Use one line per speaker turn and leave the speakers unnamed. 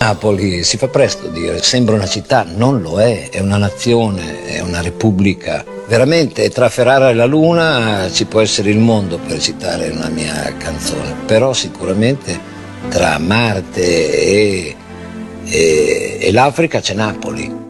Napoli si fa presto a dire, sembra una città, non lo è una nazione, è una repubblica. Veramente tra Ferrara e la Luna ci può essere il mondo, per citare una mia canzone, però sicuramente tra Marte e l'Africa c'è Napoli.